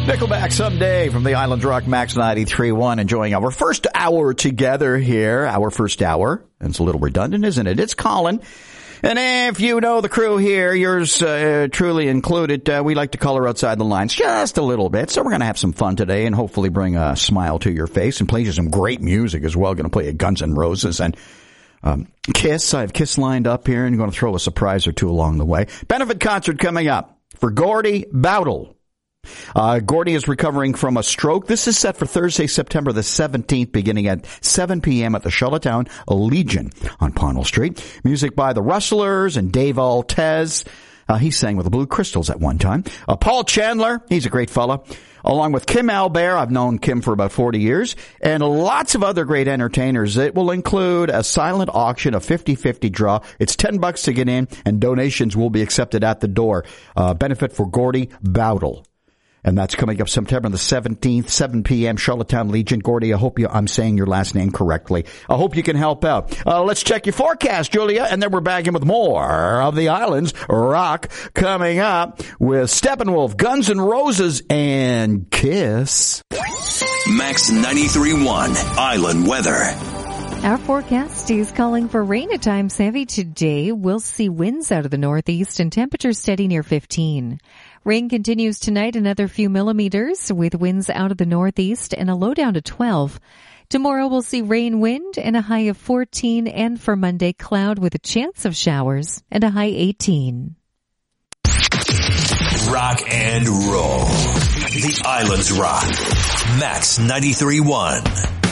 Nickelback Someday from the Islands Rock Max 93.1, enjoying our first hour together here. Our first hour. And it's a little redundant, isn't it? It's Colin. And if you know the crew here, yours truly included, we like to color outside the lines just a little bit. So we're going to have some fun today and hopefully bring a smile to your face and play you some great music as well. Going to play Guns N' Roses and Kiss. I have Kiss lined up here and going to throw a surprise or two along the way. Benefit concert coming up for Gordie Bowdle. Gordie is recovering from a stroke. This is set for Thursday, September the 17th, beginning at 7 p.m. at the Charlottetown Legion on Ponnell Street. Music by the Rustlers and Dave Altez. He sang with the Blue Crystals at one time. Paul Chandler, he's a great fella. Along with Kim Albert, I've known Kim for about 40 years, and lots of other great entertainers. It will include a silent auction, a 50-50 draw. It's $10 to get in, and donations will be accepted at the door. Benefit for Gordie Bowdle. And that's coming up September the 17th, 7 p.m., Charlottetown Legion. Gordie, I hope I'm saying your last name correctly. I hope you can help out. Let's check your forecast, Julia, and then we're back in with more of the Islands Rock coming up with Steppenwolf, Guns N' Roses, and Kiss. Max 93.1 Island Weather. Our forecast is calling for rain at times heavy today. We'll see winds out of the northeast and temperatures steady near 15. Rain continues tonight, another few millimeters with winds out of the northeast and a low down to 12. Tomorrow we'll see rain, wind, and a high of 14. And for Monday, cloud with a chance of showers and a high 18. Rock and roll. The Islands Rock. Max 93.1.